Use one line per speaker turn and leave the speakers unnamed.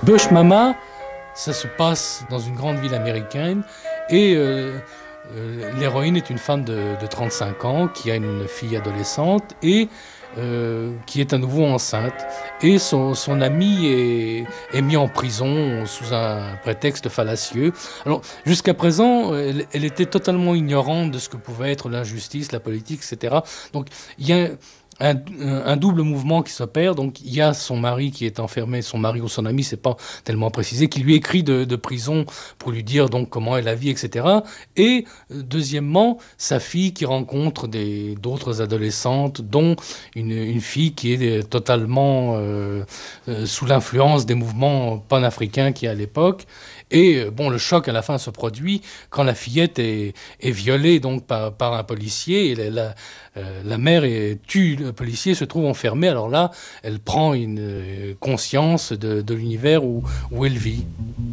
Bush Mama, ça se passe dans une grande ville américaine et l'héroïne est une femme de 35 ans qui a une fille adolescente et qui est à nouveau enceinte. Et son ami est mis en prison sous un prétexte fallacieux. Alors, jusqu'à présent, elle était totalement ignorante de ce que pouvait être l'injustice, la politique, etc. Donc, il y a un, un double mouvement qui s'opère. Donc, il y a son mari qui est enfermé, son mari ou son ami, c'est pas tellement précisé, qui lui écrit de prison pour lui dire donc comment est la vie, etc. Et deuxièmement, sa fille qui rencontre d'autres adolescentes, dont une fille qui est totalement sous l'influence des mouvements panafricains qu'il y a à l'époque. Et bon, le choc à la fin se produit quand la fillette est violée donc par un policier et la mère tue le policier, se trouve enfermée. Alors là, elle prend une conscience de l'univers où elle vit.